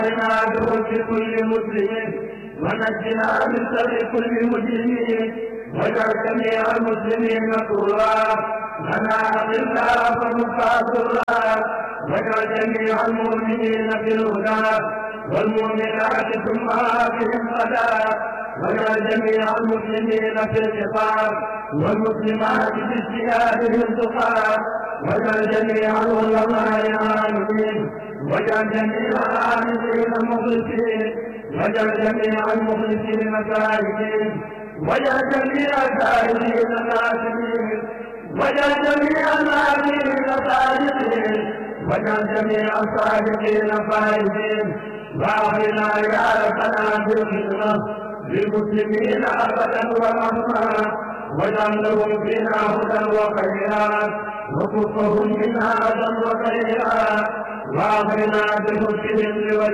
بحق كل مسلم ونجنا من شر كل مجرمين واجعل جميع المسلمين كلا لنا أقلا فمقاتلا واجعل جميع المؤمنين في الهدى والمؤمنات ثم بهم غدا واجعل جميع المسلمين في الخطاب والمسلمات في اجتهادهم تقى واجعل جميع العلماء عاملين واجعل جميع العاملين مخلصين واجعل جميع المخلصين سائلين واجعل جميع السائلين ناسين واجعل جميع الناسين صادقين واجعل جميع الصادقين فائزين واغفرنا يا ربنا بالخدمه للمسلمين ابدا ورحمه واجعل لهم فينا هدى وخيرات وكفهم منا اذى وخيرات واغفرنا بحسنهم